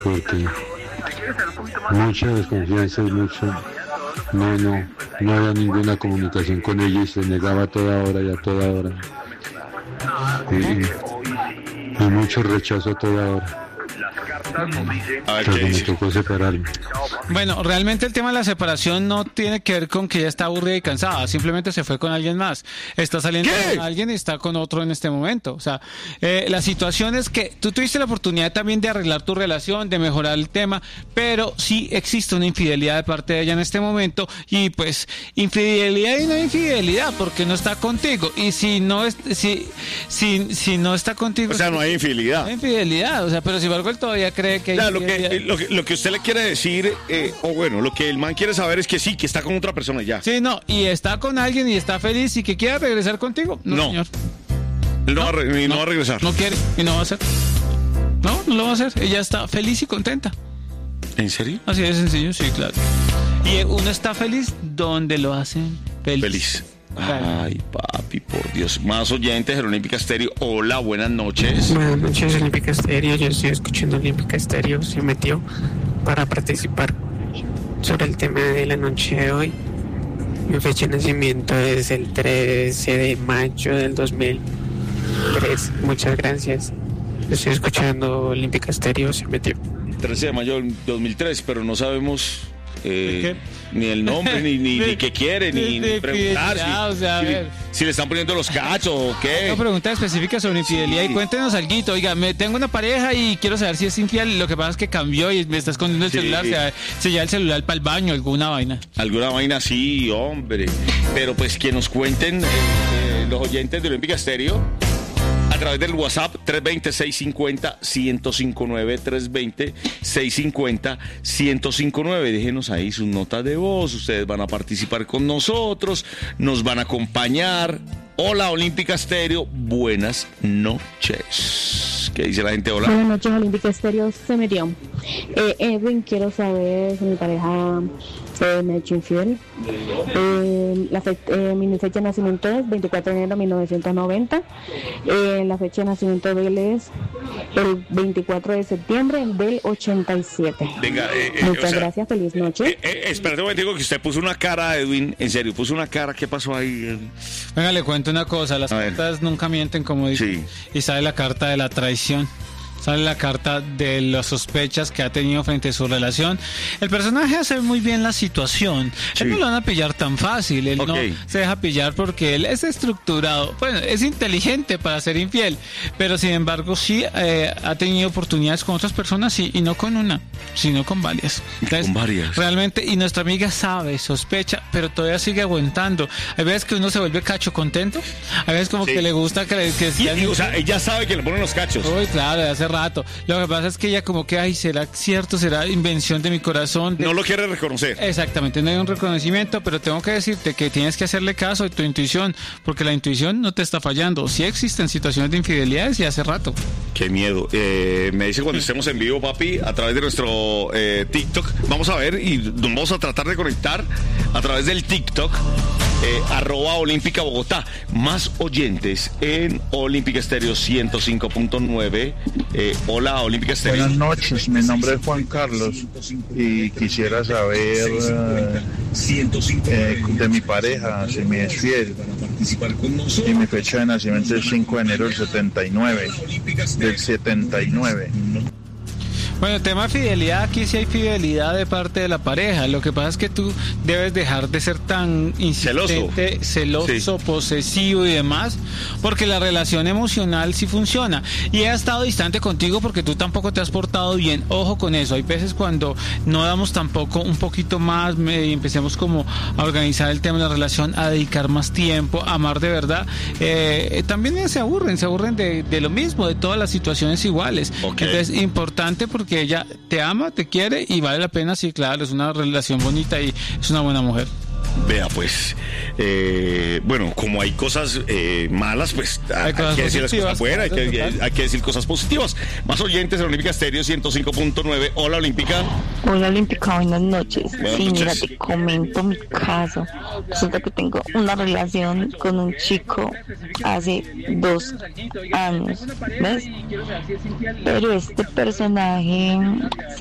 porque mucha desconfianza y no había ninguna comunicación con ella y se negaba a toda hora y a toda hora. Y mucho rechazo a toda hora. A ver, Pero me tocó separarme. Bueno, realmente el tema de la separación no tiene que ver con que ella está aburrida y cansada, simplemente se fue con alguien más. Está saliendo con alguien y está con otro en este momento. O sea, la situación es que tú tuviste la oportunidad también de arreglar tu relación, de mejorar el tema, pero sí existe una infidelidad de parte de ella en este momento y pues infidelidad y no infidelidad porque no está contigo. Y si no está contigo, o sea, no hay infidelidad. No hay infidelidad, o sea, pero sin embargo él todavía cree que hay lo que usted le quiere decir, o bueno, lo que el man quiere saber es que sí, que está con otra persona ya. Sí, no, y está con alguien y está feliz y que quiera regresar contigo. No, señor. Él no va a regresar. No quiere y no va a hacer. No lo va a hacer. Ella está feliz y contenta. ¿En serio? Así de sencillo, sí, claro. Y uno está feliz donde lo hacen feliz. Ay, papi, por Dios. Más oyentes de Olímpica Estéreo. Hola, buenas noches. Buenas noches, Olímpica Estéreo. Yo estoy escuchando Olímpica Estéreo. Se metió para participar sobre el tema de la noche de hoy. Mi fecha de nacimiento es el 13 de mayo del 2003. Muchas gracias. Estoy escuchando Olímpica Estéreo. Se metió. 13 de mayo del 2003, pero no sabemos ni el nombre, ni qué quiere, ni preguntar si le están poniendo los cachos o qué. Una pregunta específica sobre infidelidad y cuéntenos alguito. Oiga, tengo una pareja y quiero saber si es infiel. Lo que pasa es que cambió y me está escondiendo el celular. Se lleva el celular para el baño, alguna vaina. Alguna vaina, sí, hombre. Pero pues que nos cuenten los oyentes de Olímpica Estéreo a través del WhatsApp 320-650-1059, 320-650-1059. Déjenos ahí sus notas de voz. Ustedes van a participar con nosotros, nos van a acompañar. Hola, Olímpica Estéreo, buenas noches. ¿Qué dice la gente? Hola. Buenas noches, Olímpica Estéreo. Se metió. Edwin, quiero saber si mi pareja me ha hecho infiel. Mi fecha de nacimiento es 24 de enero de 1990. La fecha de nacimiento de él es el 24 de septiembre del 87. Venga, muchas gracias, feliz noche. Espérate un momento, que usted puso una cara, Edwin, en serio, puso una cara. ¿Qué pasó ahí? Venga, le cuento una cosa, las cartas nunca mienten, como dicen. Sí. Y sale la carta de la traición. Sale la carta de las sospechas que ha tenido frente a su relación. El personaje hace muy bien la situación. Sí. Él no lo van a pillar tan fácil. Él no se deja pillar porque él es estructurado. Bueno, es inteligente para ser infiel. Pero sin embargo sí ha tenido oportunidades con otras personas y no con una, sino con varias. Entonces, con varias. Realmente, y nuestra amiga sabe, sospecha, pero todavía sigue aguantando. Hay veces que uno se vuelve cacho contento. Hay veces como que le gusta que o sea, ella sabe que le ponen los cachos. Uy, claro, hace rato. Lo que pasa es que ella como que, ay, ¿será cierto? ¿Será invención de mi corazón? No lo quiere reconocer. Exactamente, no hay un reconocimiento, pero tengo que decirte que tienes que hacerle caso a tu intuición, porque la intuición no te está fallando. Sí existen situaciones de infidelidades y hace rato. Qué miedo. Me dice cuando estemos en vivo, papi, a través de nuestro TikTok, vamos a ver y nos vamos a tratar de conectar a través del TikTok, @Olímpica Bogotá. Más oyentes en Olímpica Estéreo 105.9. Hola, Olímpica Estéreo. Buenas noches, mi nombre es Juan Carlos y quisiera saber de mi pareja, si me es fiel. Y mi fecha de nacimiento es 5 de enero del 79. Bueno, tema fidelidad, aquí sí hay fidelidad de parte de la pareja. Lo que pasa es que tú debes dejar de ser tan insistente, celoso, sí, posesivo y demás, porque la relación emocional sí funciona. Y ha estado distante contigo porque tú tampoco te has portado bien. Ojo con eso. Hay veces cuando no damos tampoco un poquito más y empecemos como a organizar el tema de la relación, a dedicar más tiempo, a amar de verdad, también se aburren de lo mismo, de todas las situaciones iguales. Okay. Entonces, importante porque ella te ama, te quiere y vale la pena, sí, claro, es una relación bonita y es una buena mujer. Vea, pues, bueno, como hay cosas malas, pues hay que decir las cosas buenas, hay que decir cosas positivas. Más oyentes en Olímpica Estéreo 105.9. Hola, Olímpica. Hola, Olímpica, buenas noches. Buenas sí, noches. mira, te comento mi caso. Resulta que tengo una relación con un chico hace 2 años, ¿ves? Pero este personaje